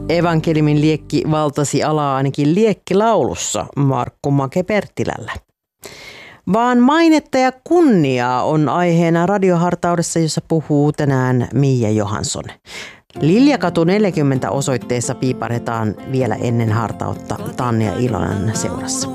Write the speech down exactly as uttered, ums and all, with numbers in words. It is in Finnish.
Evankeliumin liekki valtasi alaa ainakin liekkilaulussa Markku Make-Perttilällä. Vaan mainetta ja kunniaa on aiheena radiohartaudessa, jossa puhuu tänään Miia Johansson. Liljakatu neljäkymmentä osoitteessa piiparetaan vielä ennen hartautta Tanja Ilonan seurassa.